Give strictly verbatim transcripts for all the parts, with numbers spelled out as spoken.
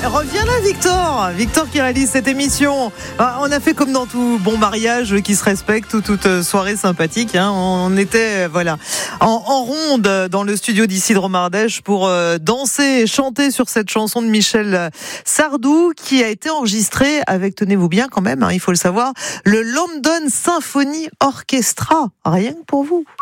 reviens là, Victor. Victor qui réalise cette émission. On a fait comme dans tout bon mariage qui se respecte ou toute soirée sympathique. Hein. On était voilà en, en ronde dans le studio d'Isidro Mardèche pour euh, danser et chanter sur cette chanson de Michel Sardou qui a été enregistrée avec, tenez-vous bien quand même, hein, il faut le savoir, le London Symphony Orchestra. Rien que pour vous.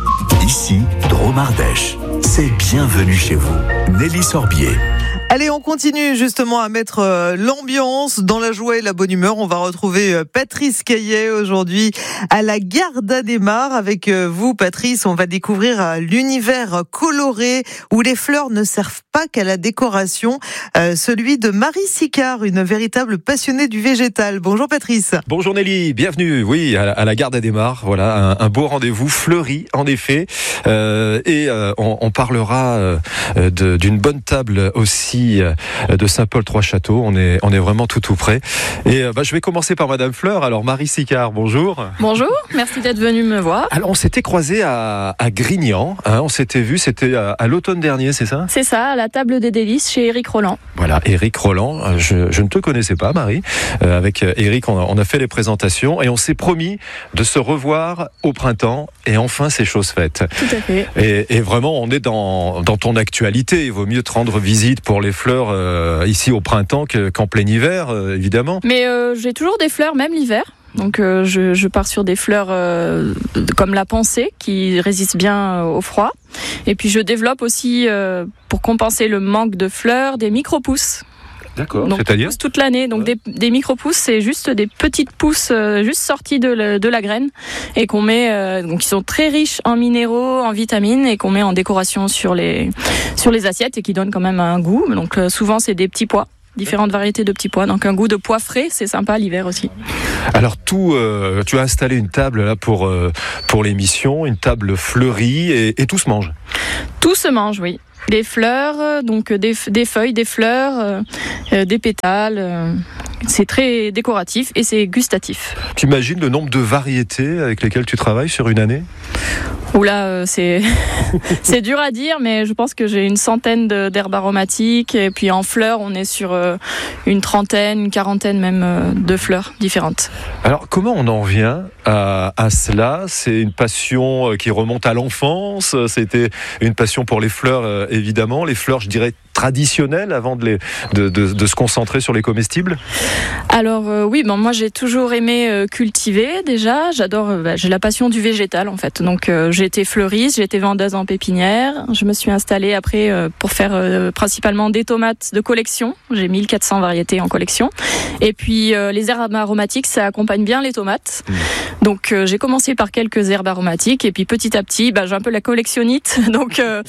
Ici, Dromardèche. C'est bienvenue chez vous. Nelly Sorbier. Allez, on continue justement à mettre euh, l'ambiance dans la joie et la bonne humeur. On va retrouver euh, Patrice Caillet aujourd'hui à la Garde des Mares. Avec euh, vous, Patrice, on va découvrir euh, l'univers coloré où les fleurs ne servent pas qu'à la décoration. Euh, celui de Marie Sicard, une véritable passionnée du végétal. Bonjour Patrice. Bonjour Nelly, bienvenue. Oui, à la, à la Garde des Mares. Voilà, un, un beau rendez-vous fleuri en effet. Euh, et euh, on, on parlera euh, de, d'une bonne table aussi de Saint-Paul-Trois-Châteaux. On est, on est vraiment tout tout près. Et bah, je vais commencer par Madame Fleur. Alors Marie Sicard, bonjour. Bonjour, merci d'être venu me voir. Alors on s'était croisés à, à Grignan, hein, on s'était vu, c'était à, à l'automne dernier, c'est ça ? C'est ça, à la table des délices chez Éric Roland. Voilà, Éric Roland, je, je ne te connaissais pas Marie. Euh, avec Éric, on a, on a fait les présentations et on s'est promis de se revoir au printemps et enfin c'est chose faite. Tout à fait. Et, et vraiment on est dans, dans ton actualité, il vaut mieux te rendre visite pour les fleurs euh, ici au printemps qu'en plein hiver, euh, évidemment. Mais euh, j'ai toujours des fleurs, même l'hiver. Donc euh, je, je pars sur des fleurs euh, comme la pensée, qui résistent bien au froid. Et puis je développe aussi, euh, pour compenser le manque de fleurs, des micro-pousses. D'accord, donc, c'est-à-dire poussent toute l'année. Donc ouais. des, des micro-pousses, c'est juste des petites pousses euh, juste sorties de, le, de la graine et qu'on met, euh, donc qui sont très riches en minéraux, en vitamines et qu'on met en décoration sur les sur les assiettes et qui donnent quand même un goût. Donc euh, souvent c'est des petits pois. Différentes variétés de petits pois, donc un goût de pois frais, c'est sympa l'hiver aussi. Alors tout, euh, tu as installé une table là pour euh, pour l'émission, une table fleurie et, et tout se mange. Tout se mange, oui. Des fleurs, donc des, des feuilles, des fleurs, euh, des pétales. Euh, c'est très décoratif et c'est gustatif. Tu imagines le nombre de variétés avec lesquelles tu travailles sur une année ? Oula, euh, c'est c'est dur à dire, mais je pense que j'ai une centaine de, d'herbes aromatiques et puis en fleurs, on est sur euh, une trentaine, une quarantaine même euh, de fleurs différentes. Alors comment on en vient à, à cela ? C'est une passion qui remonte à l'enfance. C'était une passion pour les fleurs, euh, évidemment, les fleurs, je dirais traditionnelles avant de, les, de, de, de se concentrer sur les comestibles. Alors euh, oui, bon, moi j'ai toujours aimé euh, cultiver déjà. J'adore, euh, bah, j'ai la passion du végétal en fait. Donc euh, j'ai été fleuriste, j'ai été vendeuse en pépinière. Je me suis installée après euh, pour faire euh, principalement des tomates de collection. J'ai mille quatre cents variétés en collection. Et puis euh, les herbes aromatiques, ça accompagne bien les tomates. Mmh. Donc euh, j'ai commencé par quelques herbes aromatiques et puis petit à petit, bah, j'ai un peu la collectionnite. Donc euh,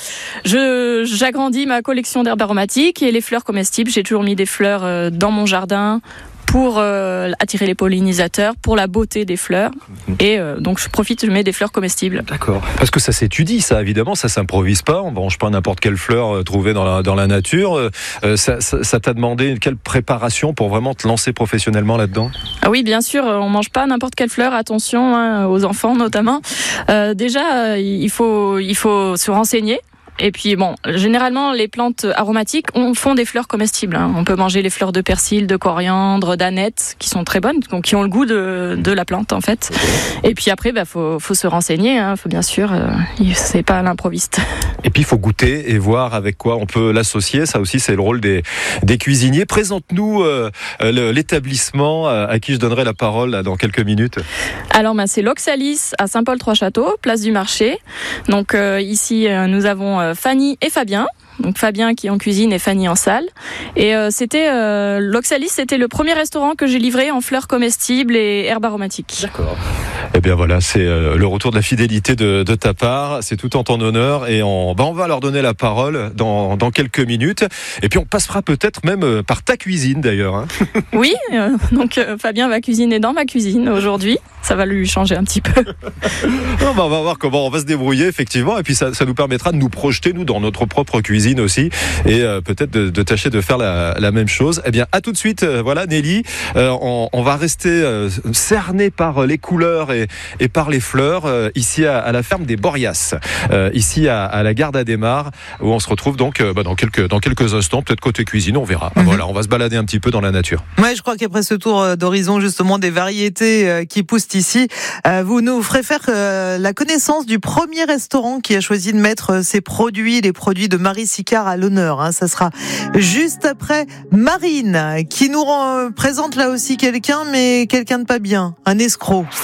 je j'agrandis ma collection d'herbes aromatiques et les fleurs comestibles. J'ai toujours mis des fleurs euh, dans mon jardin pour euh, attirer les pollinisateurs, pour la beauté des fleurs. Et euh, donc je profite, je mets des fleurs comestibles. D'accord. Parce que ça s'étudie, ça évidemment, ça s'improvise pas. On ne branche pas n'importe quelle fleur euh, trouvée dans la, dans la nature. Euh, ça, ça, ça t'a demandé quelle préparation pour vraiment te lancer professionnellement là-dedans ? Ah oui, bien sûr, on ne mange pas n'importe quelle fleur, attention, hein, aux enfants notamment. Euh, déjà, il faut, il faut se renseigner. Et puis bon, généralement les plantes aromatiques on, font des fleurs comestibles. Hein. On peut manger les fleurs de persil, de coriandre, d'aneth, qui sont très bonnes, donc qui ont le goût de, de la plante en fait. Et puis après, bah faut, faut se renseigner. Hein. Faut bien sûr, euh, c'est pas à l'improviste. Et puis il faut goûter et voir avec quoi on peut l'associer. Ça aussi, c'est le rôle des, des cuisiniers. Présente-nous euh, l'établissement à qui je donnerai la parole là, dans quelques minutes. Alors, bah, c'est l'Oxalis à Saint-Paul-Trois-Châteaux, place du marché. Donc euh, ici, euh, nous avons euh, Fanny et Fabien. Donc Fabien qui est en cuisine et Fanny en salle. Et euh, c'était euh, l'Oxalis, c'était le premier restaurant que j'ai livré en fleurs comestibles et herbes aromatiques. D'accord. Eh bien voilà, c'est euh, le retour de la fidélité de, de ta part. C'est tout en ton honneur et on, bah on va leur donner la parole dans, dans quelques minutes. Et puis on passera peut-être même par ta cuisine d'ailleurs. Hein. Oui, euh, donc euh, Fabien va cuisiner dans ma cuisine aujourd'hui. Ça va lui changer un petit peu. Non, bah on va voir comment on va se débrouiller effectivement. Et puis ça, ça nous permettra de nous projeter nous dans notre propre cuisine aussi et euh, peut-être de, de tâcher de faire la, la même chose. Eh bien, à tout de suite. Euh, voilà, Nelly, euh, on, on va rester euh, cerné par les couleurs et et, et par les fleurs, euh, ici à, à la ferme des Borias, euh, ici à, à la gare d'Adhémar, où on se retrouve donc euh, bah, dans quelques dans quelques instants, peut-être côté cuisine, on verra. Mm-hmm. Voilà, on va se balader un petit peu dans la nature. Ouais, je crois qu'après ce tour d'horizon justement des variétés qui poussent ici, vous nous ferez faire la connaissance du premier restaurant qui a choisi de mettre ses produits, les produits de Marie Sicard à l'honneur. Ça sera juste après Marine qui nous rend, présente là aussi quelqu'un, mais quelqu'un de pas bien, un escroc.